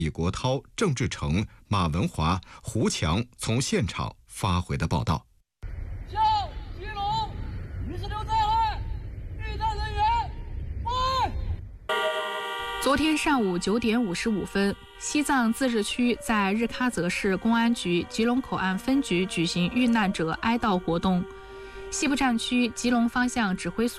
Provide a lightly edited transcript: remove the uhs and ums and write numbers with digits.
李国涛、郑志成、马文华、胡强从现场发回的报道。 向吉隆女子流灾害遇难人员报。 昨天上午9点55分，西藏自治区在日喀则市公安局吉隆口岸分局举行遇难者哀悼活动。西部战区吉隆方向指挥所